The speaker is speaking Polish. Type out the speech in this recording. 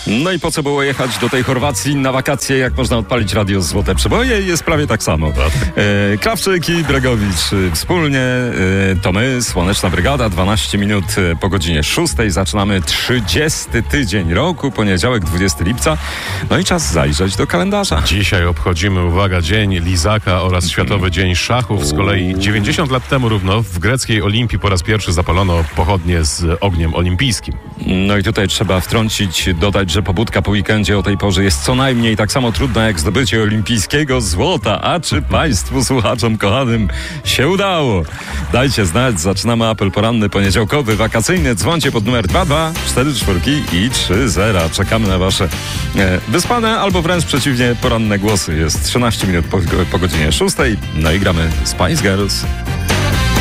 No i po co było jechać do tej Chorwacji na wakacje, jak można odpalić radio Złote Przeboje? Jest prawie tak samo. Krawczyk i Bregowicz wspólnie, to my, Słoneczna Brygada, 12 minut po godzinie 6. Zaczynamy 30 tydzień roku, poniedziałek 20 lipca. No i czas zajrzeć do kalendarza. Dzisiaj obchodzimy, uwaga, Dzień Lizaka oraz Światowy Dzień Szachów. Z kolei 90 lat temu równo w greckiej Olimpii po raz pierwszy zapalono pochodnie z ogniem olimpijskim. No i tutaj trzeba wtrącić, dodać, że pobudka po weekendzie o tej porze jest co najmniej tak samo trudna jak zdobycie olimpijskiego złota. A czy państwu, słuchaczom kochanym, się udało? Dajcie znać, zaczynamy apel poranny, poniedziałkowy, wakacyjny. Dzwońcie pod numer 2244 i 30. Czekamy na wasze wyspane albo wręcz przeciwnie, poranne głosy. Jest 13 minut po godzinie 6. No i gramy Spice Girls.